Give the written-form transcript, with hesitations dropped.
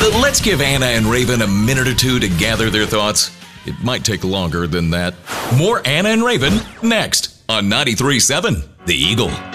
Let's give Anna and Raven a minute or two to gather their thoughts. It might take longer than that. More Anna and Raven next on 93.7 The Eagle.